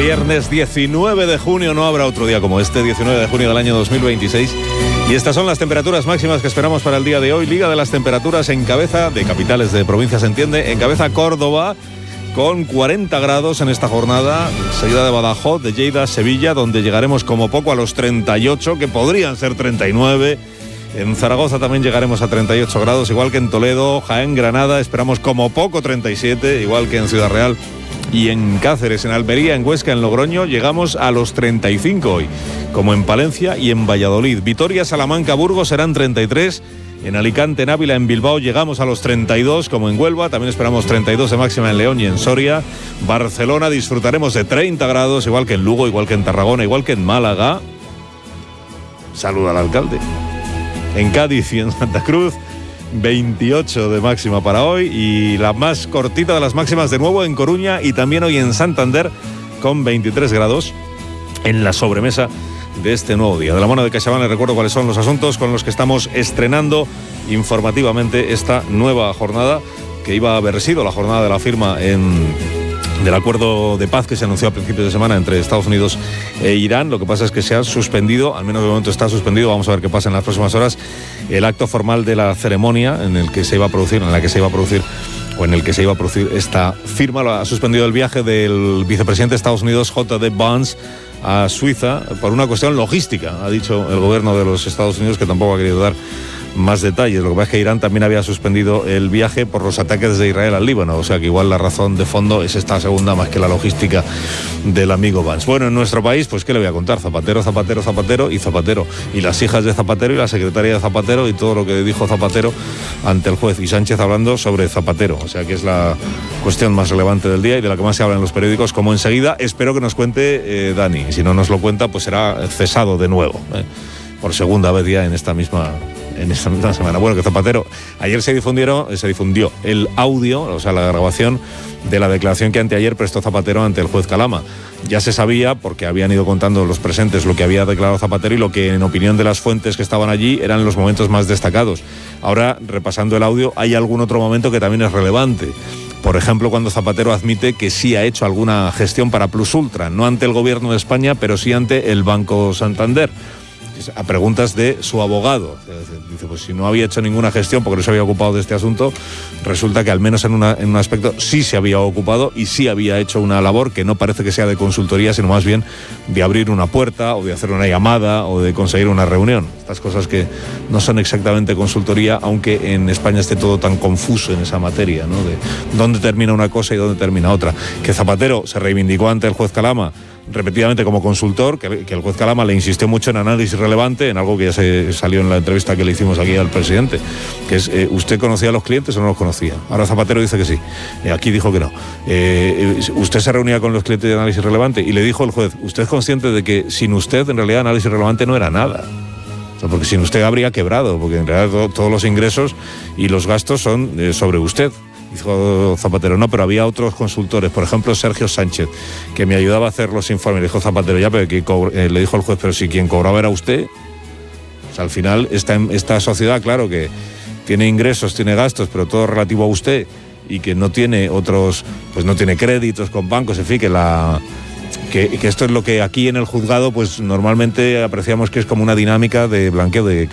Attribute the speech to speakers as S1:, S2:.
S1: Viernes 19 de junio, no habrá otro día como este, 19 de junio del año 2026. Y estas son las temperaturas máximas que esperamos para el día de hoy. Liga de las temperaturas en cabeza, de capitales de provincias se entiende, en cabeza Córdoba, con 40 grados en esta jornada, seguida de Badajoz, de Lleida, Sevilla, donde llegaremos como poco a los 38, que podrían ser 39. En Zaragoza también llegaremos a 38 grados, igual que en Toledo, Jaén, Granada, esperamos como poco 37, igual que en Ciudad Real. Y en Cáceres, en Almería, en Huesca, en Logroño, llegamos a los 35 hoy, como en Palencia y en Valladolid. Vitoria, Salamanca, Burgos serán 33. En Alicante, en Ávila, en Bilbao llegamos a los 32, como en Huelva. También esperamos 32 de máxima en León y en Soria. Barcelona disfrutaremos de 30 grados, igual que en Lugo, igual que en Tarragona, igual que en Málaga. Saluda al alcalde. En Cádiz y en Santa Cruz, 28 de máxima para hoy, y la más cortita de las máximas de nuevo en Coruña y también hoy en Santander, con 23 grados en la sobremesa de este nuevo día. De la mano de CaixaBank les recuerdo cuáles son los asuntos con los que estamos estrenando informativamente esta nueva jornada, que iba a haber sido la jornada de la firma del acuerdo de paz que se anunció a principios de semana entre Estados Unidos e Irán. Lo que pasa es que se ha suspendido, al menos de momento está suspendido, vamos a ver qué pasa en las próximas horas, el acto formal de la ceremonia en el que se iba a producir esta firma. Lo ha suspendido el viaje del vicepresidente de Estados Unidos, J.D. Vance, a Suiza por una cuestión logística, ha dicho el gobierno de los Estados Unidos, que tampoco ha querido dar más detalles. Lo que pasa es que Irán también había suspendido el viaje por los ataques de Israel al Líbano, o sea que igual la razón de fondo es esta segunda más que la logística del amigo Vance. Bueno, en nuestro país, pues ¿qué le voy a contar? Zapatero, Zapatero, Zapatero y Zapatero, y las hijas de Zapatero y la secretaria de Zapatero y todo lo que dijo Zapatero ante el juez, y Sánchez hablando sobre Zapatero, o sea que es la cuestión más relevante del día y de la que más se habla en los periódicos, como enseguida espero que nos cuente Dani. Si no nos lo cuenta, pues será cesado de nuevo, por segunda vez ya en esta misma semana. Bueno, que Zapatero, ayer se difundió el audio, o sea, la grabación de la declaración que anteayer prestó Zapatero ante el juez Calama. Ya se sabía, porque habían ido contando los presentes lo que había declarado Zapatero y lo que, en opinión de las fuentes que estaban allí, eran los momentos más destacados. Ahora, repasando el audio, hay algún otro momento que también es relevante. Por ejemplo, cuando Zapatero admite que sí ha hecho alguna gestión para Plus Ultra, no ante el gobierno de España, pero sí ante el Banco Santander, a preguntas de su abogado. Dice, pues si no había hecho ninguna gestión porque no se había ocupado de este asunto, resulta que al menos en un aspecto sí se había ocupado y sí había hecho una labor que no parece que sea de consultoría, sino más bien de abrir una puerta o de hacer una llamada o de conseguir una reunión. Estas cosas que no son exactamente consultoría, aunque en España esté todo tan confuso en esa materia, ¿no? De dónde termina una cosa y dónde termina otra. Que Zapatero se reivindicó ante el juez Calama repetidamente como consultor, que el juez Calama le insistió mucho en análisis relevante, en algo que ya se salió en la entrevista que le hicimos aquí al presidente, que es, ¿usted conocía a los clientes o no los conocía? Ahora Zapatero dice que sí, aquí dijo que no. ¿Usted se reunía con los clientes de análisis relevante? Y le dijo el juez, ¿usted es consciente de que sin usted en realidad análisis relevante no era nada? O sea, porque sin usted habría quebrado, porque en realidad todos los ingresos y los gastos son sobre usted. Dijo Zapatero, no, pero había otros consultores, por ejemplo Sergio Sánchez, que me ayudaba a hacer los informes. Le dijo Zapatero, ya, pero le dijo el juez, pero si quien cobraba era usted. O sea, al final esta sociedad, claro, que tiene ingresos, tiene gastos, pero todo relativo a usted, y que no tiene otros, pues no tiene créditos con bancos, en fin, que esto es lo que aquí en el juzgado pues normalmente apreciamos que es como una dinámica de blanqueo de